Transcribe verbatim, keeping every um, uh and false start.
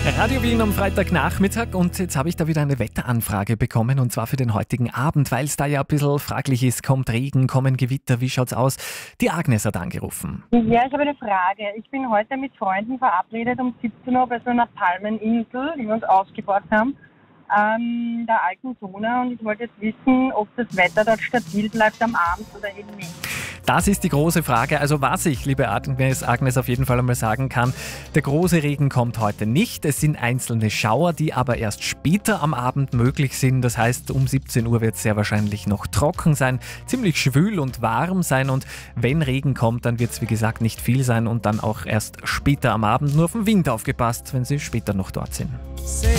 Radio Wien am Freitagnachmittag und jetzt habe ich da wieder eine Wetteranfrage bekommen und zwar für den heutigen Abend, weil es da ja ein bisschen fraglich ist, kommt Regen, kommen Gewitter, wie schaut's aus? Die Agnes hat angerufen. Ja, ich habe eine Frage. Ich bin heute mit Freunden verabredet um siebzehn Uhr bei so einer Palmeninsel, die wir uns ausgebaut haben, an der alten Donau, und ich wollte jetzt wissen, ob das Wetter dort stabil bleibt am Abend oder eben nicht. Das ist die große Frage. Also was ich, liebe Agnes, Agnes, auf jeden Fall einmal sagen kann, der große Regen kommt heute nicht. Es sind einzelne Schauer, die aber erst später am Abend möglich sind. Das heißt, um siebzehn Uhr wird es sehr wahrscheinlich noch trocken sein, ziemlich schwül und warm sein. Und wenn Regen kommt, dann wird es wie gesagt nicht viel sein und dann auch erst später am Abend. Nur auf den Wind aufgepasst, wenn Sie später noch dort sind.